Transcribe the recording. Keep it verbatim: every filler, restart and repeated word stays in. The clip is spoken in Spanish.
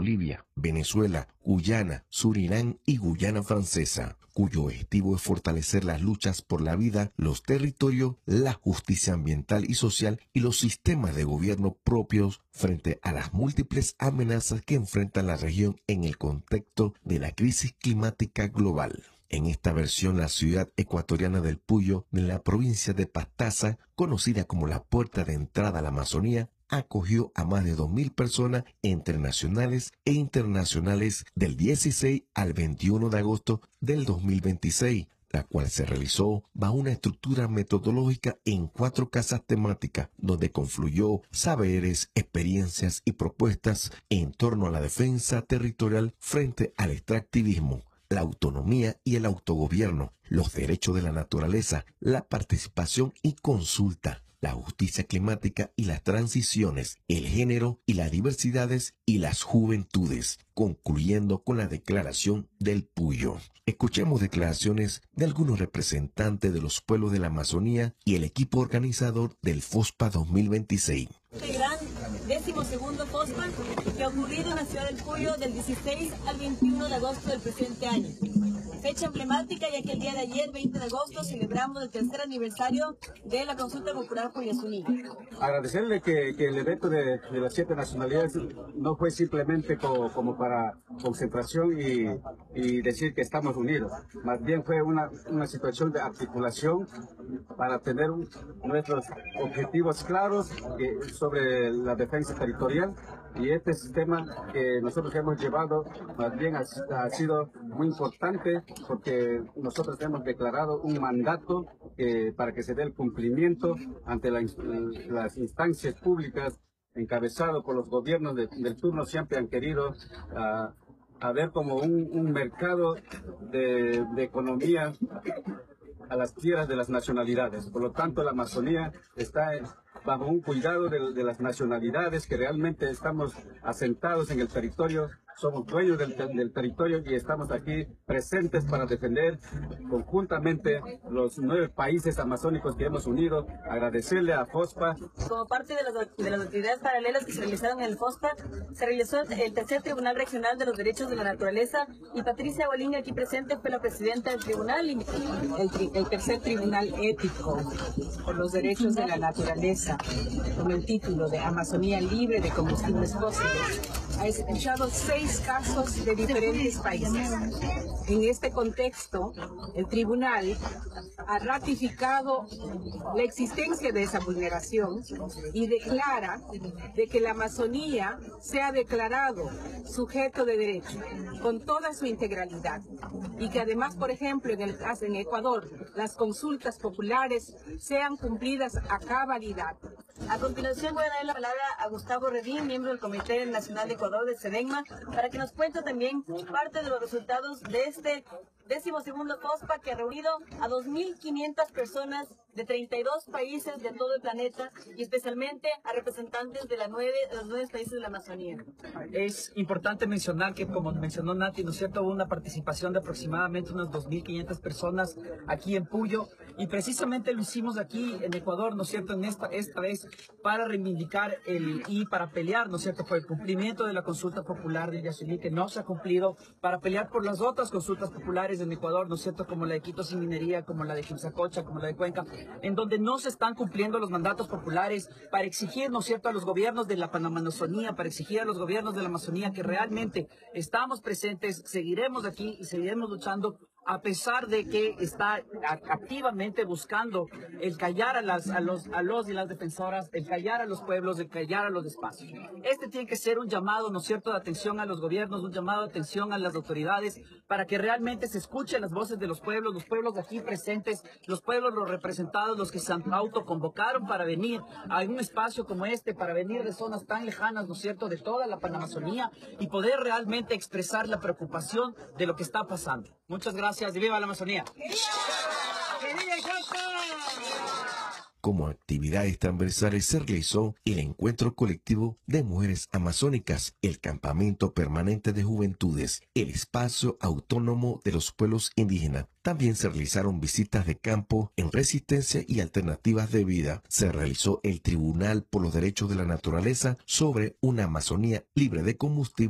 Bolivia, Venezuela, Guyana, Surinam y Guyana Francesa, cuyo objetivo es fortalecer las luchas por la vida, los territorios, la justicia ambiental y social y los sistemas de gobierno propios frente a las múltiples amenazas que enfrenta la región en el contexto de la crisis climática global. En esta versión, la ciudad ecuatoriana del Puyo, de la provincia de Pastaza, conocida como la puerta de entrada a la Amazonía, acogió a más de dos mil personas entre nacionales e internacionales del dieciséis al veintiuno de agosto del dos mil veintiséis, la cual se realizó bajo una estructura metodológica en cuatro casas temáticas, donde confluyó saberes, experiencias y propuestas en torno a la defensa territorial frente al extractivismo, la autonomía y el autogobierno, los derechos de la naturaleza, la participación y consulta, la justicia climática y las transiciones, el género y las diversidades y las juventudes, concluyendo con la declaración del Puyo. Escuchemos declaraciones de algunos representantes de los pueblos de la Amazonía y el equipo organizador del FOSPA dos mil veintiséis. Este gran décimo segundo FOSPA que ha ocurrido en la ciudad del Puyo del dieciséis al veintiuno de agosto del presente año. Fecha emblemática, ya que el día de ayer, veinte de agosto, celebramos el tercer aniversario de la consulta popular Puyasuní. Agradecerle que, que el evento de, de las siete nacionalidades no fue simplemente como, como para concentración y, y decir que estamos unidos. Más bien fue una, una situación de articulación para tener un, nuestros objetivos claros que, sobre la defensa territorial. Y este sistema que nosotros hemos llevado más bien ha, ha sido muy importante porque nosotros hemos declarado un mandato eh, para que se dé el cumplimiento ante la, las instancias públicas encabezado por los gobiernos de, del turno. Siempre han querido uh, a ver como un, un mercado de, de economía a las tierras de las nacionalidades. Por lo tanto, la Amazonía está en, bajo un cuidado de, de las nacionalidades, que realmente estamos asentados en el territorio, somos dueños del, del territorio y estamos aquí presentes para defender conjuntamente los nueve países amazónicos que hemos unido. Agradecerle a FOSPA. Como parte de las, de las actividades paralelas que se realizaron en el FOSPA, se realizó el tercer Tribunal Regional de los Derechos de la Naturaleza y Patricia Bolín, aquí presente, fue la presidenta del tribunal. El, tri, el tercer Tribunal Ético por los Derechos de la Naturaleza, con el título de Amazonía Libre de Combustibles Fósiles, ha escuchado seis casos de diferentes países. En este contexto, el tribunal ha ratificado la existencia de esa vulneración y declara de que la Amazonía se ha declarado sujeto de derecho con toda su integralidad y que además, por ejemplo, en el caso en Ecuador, las consultas populares sean cumplidas a cabalidad. A continuación voy a dar la palabra a Gustavo Redín, miembro del Comité Nacional de Ecuador de SEDENMA, para que nos cuente también parte de los resultados de este décimo segundo FOSPA, que ha reunido a dos mil quinientas personas de treinta y dos países de todo el planeta y especialmente a representantes de, la nueve, de los nueve países de la Amazonía. Es importante mencionar que, como mencionó Nati, ¿no es cierto?, hubo una participación de aproximadamente unas dos mil quinientas personas aquí en Puyo, y precisamente lo hicimos aquí en Ecuador, ¿no es cierto?, en esta, esta vez para reivindicar el, y para pelear, ¿no es cierto?, por el cumplimiento de la consulta popular de Yasuní, que no se ha cumplido, para pelear por las otras consultas populares en Ecuador, ¿no es cierto?, como la de Quito sin minería, como la de Quimsacocha, como la de Cuenca, en donde no se están cumpliendo los mandatos populares, para exigir, ¿no es cierto?, a los gobiernos de la Panamazonía, para exigir a los gobiernos de la Amazonía que realmente estamos presentes, seguiremos aquí y seguiremos luchando, a pesar de que está activamente buscando el callar a, las, a, los, a los y las defensoras, el callar a los pueblos, el callar a los espacios. Este tiene que ser un llamado, ¿no es cierto?, de atención a los gobiernos, un llamado de atención a las autoridades, para que realmente se escuchen las voces de los pueblos, los pueblos aquí presentes, los pueblos, los representados, los que se autoconvocaron para venir a un espacio como este, para venir de zonas tan lejanas, ¿no es cierto?, de toda la Panamazonía, y poder realmente expresar la preocupación de lo que está pasando. Muchas gracias. Gracias y viva la Amazonía. Como actividades transversales se realizó el encuentro colectivo de mujeres amazónicas, el campamento permanente de juventudes, el espacio autónomo de los pueblos indígenas. También se realizaron visitas de campo en resistencia y alternativas de vida. Se realizó el Tribunal por los Derechos de la Naturaleza sobre una Amazonía libre de combustible.